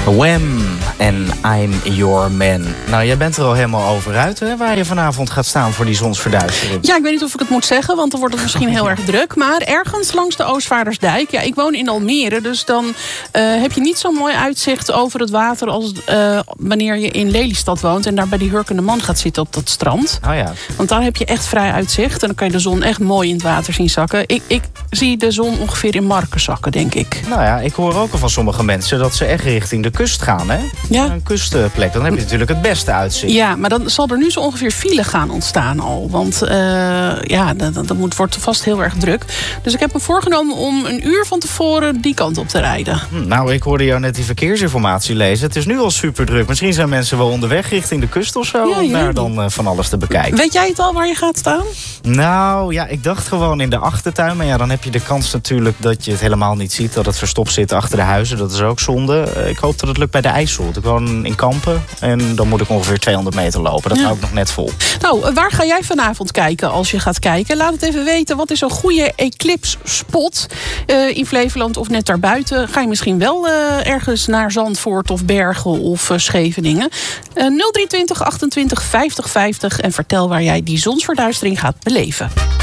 Wham! En I'm Your Man. Nou, jij bent er al helemaal over uit, hè? Waar je vanavond gaat staan voor die zonsverduistering. Ja, ik weet niet of ik het moet zeggen, want dan wordt het misschien heel erg druk. Maar ergens langs de Oostvaardersdijk. Ja, ik woon in Almere, dus dan heb je niet zo'n mooi uitzicht over het water als wanneer je in Lelystad woont en daar bij die hurkende man gaat zitten op dat strand. Oh ja. Want daar heb je echt vrij uitzicht en dan kan je de zon echt mooi in het water zien zakken. Ik zie de zon ongeveer in Marken zakken, denk ik. Nou ja, ik hoor ook al van sommige mensen dat ze echt richting de kust gaan, hè? Ja. Een kustplek, dan heb je natuurlijk het beste uitzicht. Ja, maar dan zal er nu zo ongeveer file gaan ontstaan al. Want dat wordt vast heel erg druk. Dus ik heb me voorgenomen om een uur van tevoren die kant op te rijden. Nou, ik hoorde jou net die verkeersinformatie lezen. Het is nu al super druk. Misschien zijn mensen wel onderweg richting de kust of zo. Ja, om daar dan van alles te bekijken. Weet jij het al waar je gaat staan? Nou, ja, ik dacht gewoon in de achtertuin. Maar ja, dan heb je de kans natuurlijk dat je het helemaal niet ziet. Dat het verstopt zit achter de huizen. Dat is ook zonde. Ik hoop dat het lukt bij de IJssel. Ik woon in Kampen. En dan moet ik ongeveer 200 meter lopen. Dat hou ik nog net vol. Nou, waar ga jij vanavond kijken als je gaat kijken? Laat het even weten. Wat is een goede eclipse spot in Flevoland of net daarbuiten? Ga je misschien wel ergens naar Zandvoort of Bergen of Scheveningen? 023 28 50 50 en vertel waar jij die zonsverduistering gaat beleven.